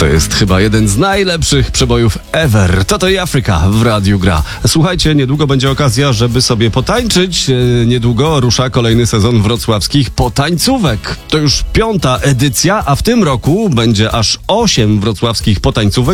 To jest chyba jeden z najlepszych przebojów ever. Toto i Afryka w Radiu Gra. Słuchajcie, niedługo będzie okazja, żeby sobie potańczyć. Niedługo rusza kolejny sezon wrocławskich potańcówek. To już 5. edycja, a w tym roku będzie aż 8 wrocławskich potańcówek.